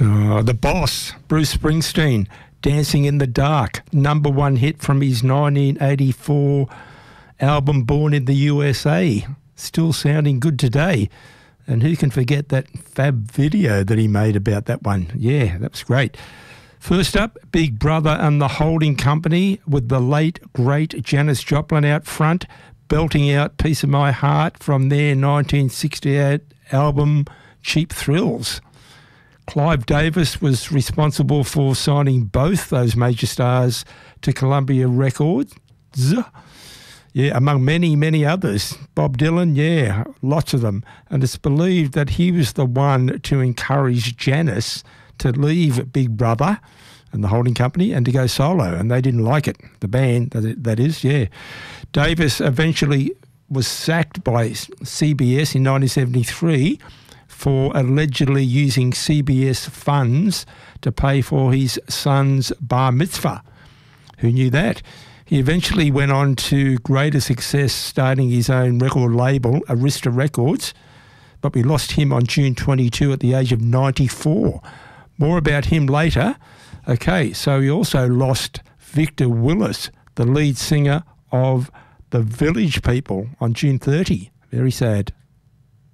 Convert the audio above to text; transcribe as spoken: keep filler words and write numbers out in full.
Oh, the Boss, Bruce Springsteen, Dancing in the Dark, number one hit from his nineteen eighty-four album Born in the U S A. Still sounding good today. And who can forget that fab video that he made about that one? Yeah, that was great. First up, Big Brother and the Holding Company with the late, great Janis Joplin out front, belting out Piece of My Heart from their nineteen sixty-eight album Cheap Thrills. Clive Davis was responsible for signing both those major stars to Columbia Records. Yeah, among many, many others. Bob Dylan, yeah, lots of them. And it's believed that he was the one to encourage Janis to leave Big Brother and the Holding Company and to go solo, and they didn't like it. The band, that is, yeah. Davis eventually was sacked by C B S in nineteen seventy-three for allegedly using C B S funds to pay for his son's bar mitzvah. Who knew that? He eventually went on to greater success, starting his own record label, Arista Records, but we lost him on June twenty-second at the age of ninety-four. More about him later. Okay, so he also lost Victor Willis, the lead singer of The Village People, on June thirtieth. Very sad.